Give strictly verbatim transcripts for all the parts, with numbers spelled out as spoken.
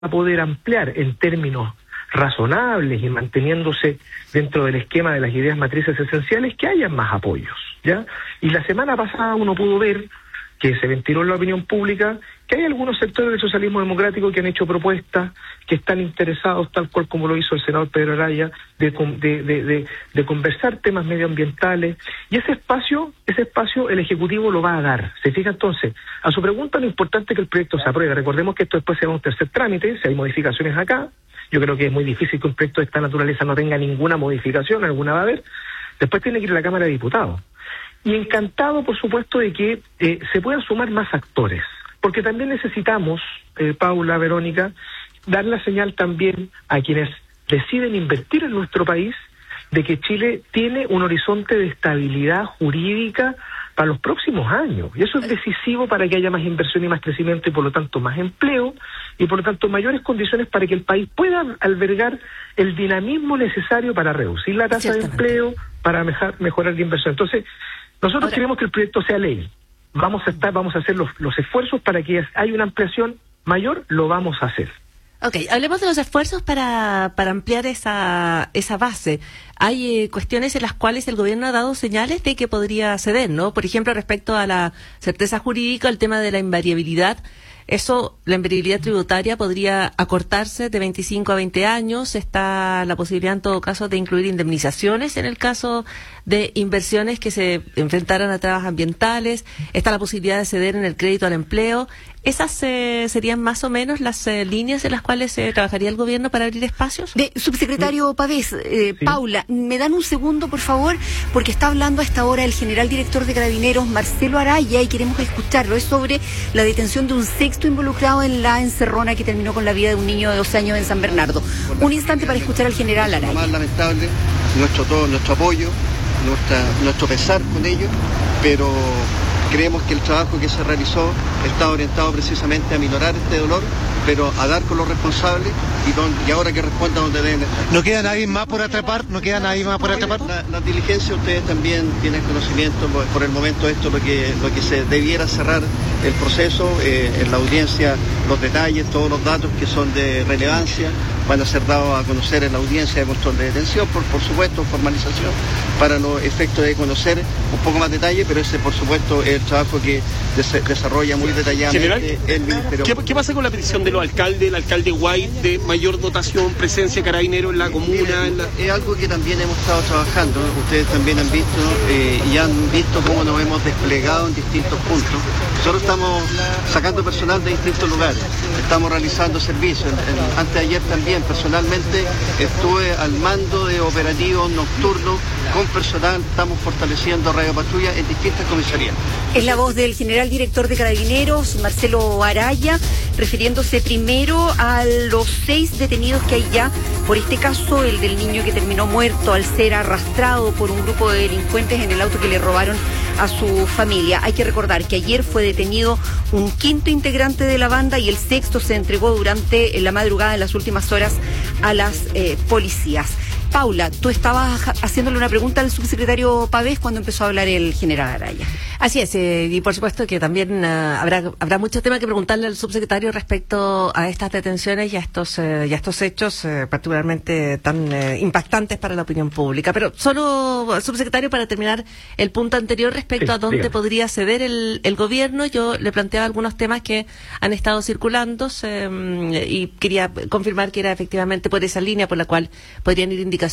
a poder ampliar en términos razonables y manteniéndose dentro del esquema de las ideas matrices esenciales, que haya más apoyos, ¿ya? Y la semana pasada uno pudo ver que se ventiló en la opinión pública que hay algunos sectores del socialismo democrático que han hecho propuestas, que están interesados, tal cual como lo hizo el senador Pedro Araya, de, de, de, de, de conversar temas medioambientales, y ese espacio, ese espacio el Ejecutivo lo va a dar. ¿Se fija? Entonces, a su pregunta, lo importante es que el proyecto se apruebe. Recordemos que esto después se va a un tercer trámite, si hay modificaciones acá, yo creo que es muy difícil que un proyecto de esta naturaleza no tenga ninguna modificación, alguna va a haber, después tiene que ir a la Cámara de Diputados. Y encantado, por supuesto, de que eh, se puedan sumar más actores, porque también necesitamos, eh, Paula, Verónica, dar la señal también a quienes deciden invertir en nuestro país de que Chile tiene un horizonte de estabilidad jurídica para los próximos años, y eso es decisivo para que haya más inversión y más crecimiento, y por lo tanto más empleo, y por lo tanto mayores condiciones para que el país pueda albergar el dinamismo necesario para reducir la tasa de empleo, para mejar, mejorar la inversión. Entonces, nosotros Ahora, queremos que el proyecto sea ley. Vamos a estar, vamos a hacer los, los esfuerzos para que haya una ampliación mayor, lo vamos a hacer. Ok, hablemos de los esfuerzos para, para ampliar esa, esa base. Hay eh, cuestiones en las cuales el gobierno ha dado señales de que podría ceder, ¿no? Por ejemplo, respecto a la certeza jurídica, el tema de la invariabilidad. Eso, la invariabilidad tributaria podría acortarse de veinticinco a veinte años. Está la posibilidad, en todo caso, de incluir indemnizaciones en el caso de inversiones que se enfrentaran a trabas ambientales. Está la posibilidad de ceder en el crédito al empleo. ¿Esas eh, serían más o menos las eh, líneas en las cuales eh, trabajaría el gobierno para abrir espacios? De, subsecretario Pavés, eh, sí. Paula, ¿me dan un segundo, por favor? Porque está hablando a esta hora el general director de Carabineros, Marcelo Araya, y queremos escucharlo. Es sobre la detención de un sexto involucrado en la encerrona que terminó con la vida de un niño de doce años en San Bernardo. Un instante para escuchar al general Araya. Lo más lamentable, nuestro, todo, nuestro apoyo, nuestra, nuestro pesar con ello, pero creemos que el trabajo que se realizó está orientado precisamente a minorar este dolor, pero a dar con los responsables y, don, y ahora que responda donde deben estar. ¿No queda nadie más por atrapar? ¿No queda nadie más por atrapar? La, la diligencia, ustedes también tienen conocimiento, por el momento esto es lo que, lo que se debiera cerrar el proceso, eh, en la audiencia los detalles, todos los datos que son de relevancia van a ser dados a conocer en la audiencia de control de detención, por, por supuesto, formalización, para los efectos de conocer un poco más detalle, pero ese, por supuesto, es el trabajo que des- desarrolla muy detalladamente el Ministerio. ¿Qué, ¿Qué pasa con la petición de los alcaldes, el alcalde White, de mayor dotación, presencia de carabineros en la comuna? Mire, en la... Es algo que también hemos estado trabajando, ¿no? Ustedes también han visto eh, y han visto cómo nos hemos desplegado en distintos puntos. Nosotros estamos sacando personal de distintos lugares, estamos realizando servicios. En, en, antes de ayer también, personalmente, estuve al mando de operativos nocturnos con personal, estamos fortaleciendo Radio Patrulla en distintas comisarías. Es la voz del general director de Carabineros, Marcelo Araya, refiriéndose primero a los seis detenidos que hay ya por este caso, el del niño que terminó muerto al ser arrastrado por un grupo de delincuentes en el auto que le robaron a su familia. Hay que recordar que ayer fue detenido un quinto integrante de la banda y el sexto se entregó durante la madrugada en las últimas horas a las eh, policías. Paula, tú estabas haciéndole una pregunta al subsecretario Pavés cuando empezó a hablar el general Araya. Así es, eh, y por supuesto que también uh, habrá habrá muchos temas que preguntarle al subsecretario respecto a estas detenciones y a estos eh, y a estos hechos eh, particularmente tan eh, impactantes para la opinión pública. Pero solo, subsecretario, para terminar el punto anterior respecto sí, a dónde dígame. podría ceder el, el gobierno, yo le planteaba algunos temas que han estado circulando eh, y quería confirmar que era efectivamente por esa línea por la cual podrían ir indicando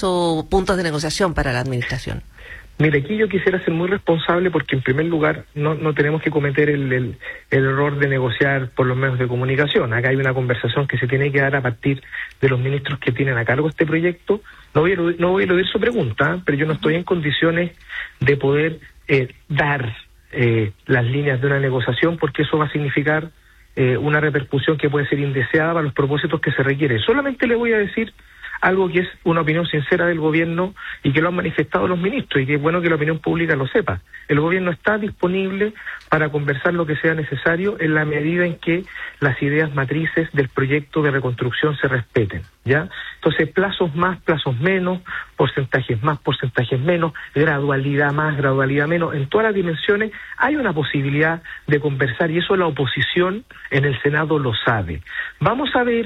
o puntos de negociación para la administración. Mire, aquí yo quisiera ser muy responsable porque en primer lugar no, no tenemos que cometer el, el, el error de negociar por los medios de comunicación. Acá hay una conversación que se tiene que dar a partir de los ministros que tienen a cargo este proyecto. No voy a eludir, no voy a eludir su pregunta, pero yo no estoy en condiciones de poder eh, dar eh, las líneas de una negociación porque eso va a significar eh, una repercusión que puede ser indeseada para los propósitos que se requieren. Solamente le voy a decir algo que es una opinión sincera del gobierno y que lo han manifestado los ministros, y que es bueno que la opinión pública lo sepa. El gobierno está disponible para conversar lo que sea necesario en la medida en que las ideas matrices del proyecto de reconstrucción se respeten, ¿ya? Entonces, plazos más, plazos menos, porcentajes más, porcentajes menos, gradualidad más, gradualidad menos, en todas las dimensiones hay una posibilidad de conversar, y eso la oposición en el Senado lo sabe. Vamos a ver